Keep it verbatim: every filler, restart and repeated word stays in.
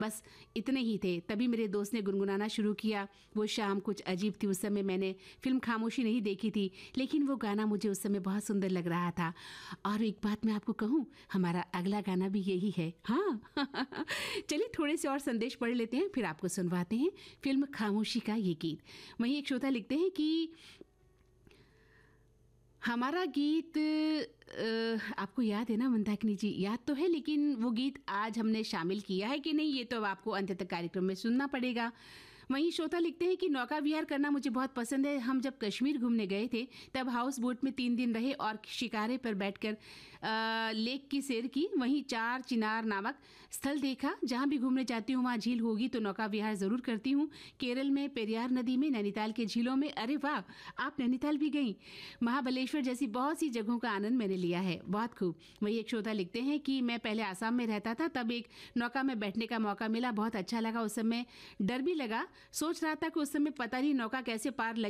बस इतने ही थे। तभी मेरे दोस्त ने गुनगुनाना शुरू किया। वो शाम कुछ अजीब थी, उस समय मैंने फिल्म खामोशी नहीं देखी थी, लेकिन वो गाना मुझे उस समय बहुत सुंदर लग रहा था। और एक बात मैं आपको कहूँ, हमारा अगला गाना भी यही है। हाँ चलिए थोड़े से और संदेश पढ़ लेते हैं, फिर आपको सुनवाते हैं फिल्म खामोशी का ये गीत। वहीं एक श्रोता लिखते हैं कि हमारा गीत अ, आपको याद है ना मंदाकिनी जी? याद तो है, लेकिन वो गीत आज हमने शामिल किया है कि नहीं, ये तो अब आपको अंत तक कार्यक्रम में सुनना पड़ेगा। वहीं श्रोता लिखते हैं कि नौका विहार करना मुझे बहुत पसंद है। हम जब कश्मीर घूमने गए थे तब हाउस बोट में तीन दिन रहे और शिकारे पर बैठकर अ, लेक की सैर की। वहीं चार चिनार नामक स्थल देखा। जहाँ भी घूमने जाती हूँ वहाँ झील होगी तो नौका विहार ज़रूर करती हूँ। केरल में पेरियार नदी में, नैनीताल के झीलों में। अरे वाह, आप नैनीताल भी गई। महाबलेश्वर जैसी बहुत सी जगहों का आनंद मैंने लिया है। बहुत खूब। वही एक श्रोता लिखते हैं कि मैं पहले आसाम में रहता था, तब एक नौका में बैठने का मौका मिला, बहुत अच्छा लगा। उस समय डर भी लगा, सोच रहा था कि उस समय पता नहीं नौका कैसे पार